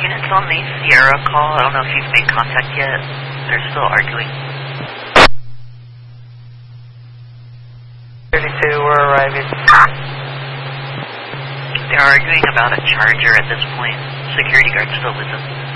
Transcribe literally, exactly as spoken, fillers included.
Units on the Sierra call. I don't know if you've made contact yet. They're still arguing. thirty-two, we're arriving. They're arguing about a charger at this point. Security guard's still with them.